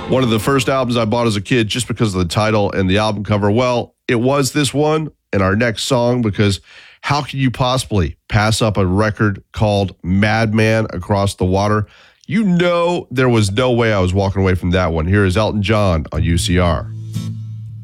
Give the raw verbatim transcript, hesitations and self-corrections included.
One of the first albums I bought as a kid just because of the title and the album cover. Well, it was this one and our next song, because how can you possibly pass up a record called Madman Across the Water? You know there was no way I was walking away from that one. Here is Elton John on U C R.